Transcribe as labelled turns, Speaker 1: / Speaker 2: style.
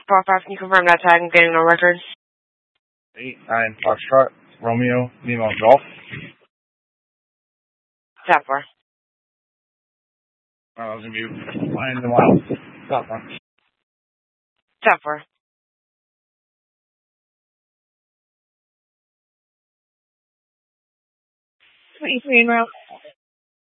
Speaker 1: Four five, can you confirm that tag and getting no records?
Speaker 2: 8-9 Foxtrot, Romeo, Lima, Golf.
Speaker 1: Tap 4.
Speaker 2: That was going to be flying in the wild. Stop one.
Speaker 1: Tap 4.
Speaker 3: What you route?